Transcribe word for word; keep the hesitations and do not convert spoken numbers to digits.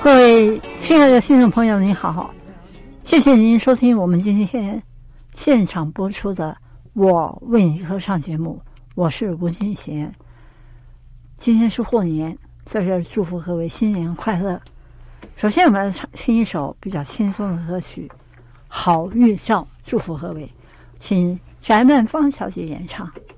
各位亲爱的听众朋友，您好，谢谢您收听我们今天现场播出的我为你歌唱节目，我是吴金贤。今天是霍年，在这儿祝福各位新年快乐。首先我们来唱听一首比较轻松的歌曲《好预兆》，祝福各位，请翟曼芳小姐演唱。